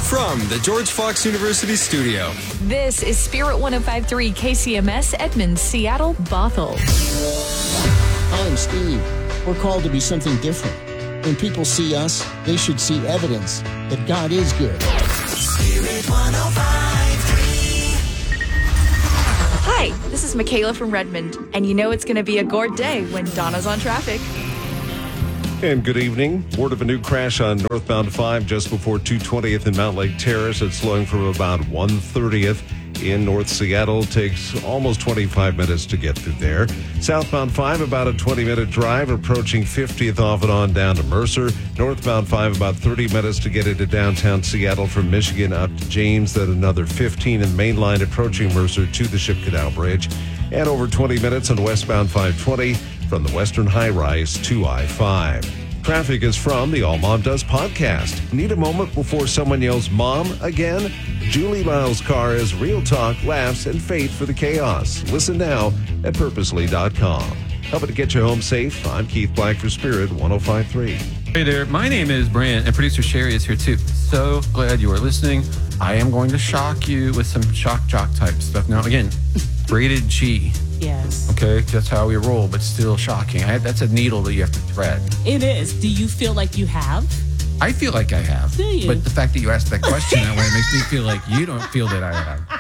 From the George Fox University studio. This is Spirit 105.3 KCMS, Edmonds, Seattle, Bothell. Hi, I'm Steve. We're called to be something different. When people see us, they should see evidence that God is good. Spirit 105.3. Hi, this is Michaela from Redmond, and you know it's going to be a gourd day when Donna's on traffic. And good evening. Word of a new crash on northbound 5 just before 220th and Mount Lake Terrace. It's slowing from about 130th in North Seattle. Takes almost 25 minutes to get through there. Southbound 5, about a 20-minute drive, approaching 50th off and on down to Mercer. Northbound 5, about 30 minutes to get into downtown Seattle from Michigan up to James. Then another 15 in the main line approaching Mercer to the Ship Canal Bridge. And over 20 minutes on westbound 520 from the Western High Rise to I-5. Traffic is from the All Mom Does podcast. Need a moment before someone yells Mom again? Julie Lyle's car is real talk, laughs, and faith for the chaos. Listen now at purposely.com. Helping to get you home safe, I'm Keith Black for Spirit 105.3. Hey there, my name is Brant, and producer Sherry is here too. So glad you are listening. I am going to shock you with some shock jock type stuff. Now, again, rated G. Yes. Okay, that's how we roll, but still shocking. That's a needle that you have to thread. It is. Do you feel like you have? I feel like I have. Do you? But the fact that you asked that question that way makes me feel like you don't feel that I have.